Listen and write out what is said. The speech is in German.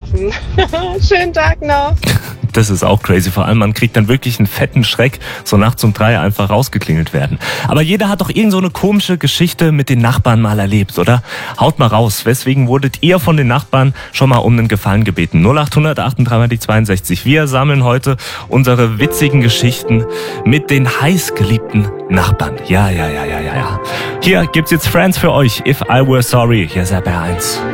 geschlafen. Schönen Tag noch. Das ist auch crazy. Vor allem, man kriegt dann wirklich einen fetten Schreck, so nachts um 3 einfach rausgeklingelt werden. Aber jeder hat doch irgend so eine komische Geschichte mit den Nachbarn mal erlebt, oder? Haut mal raus. Weswegen wurdet ihr von den Nachbarn schon mal um einen Gefallen gebeten? 0800 38 62. Wir sammeln heute unsere witzigen Geschichten mit den heißgeliebten Nachbarn. Ja. Hier gibt's jetzt Friends für euch. If I Were Sorry. Hier ist RBR 1.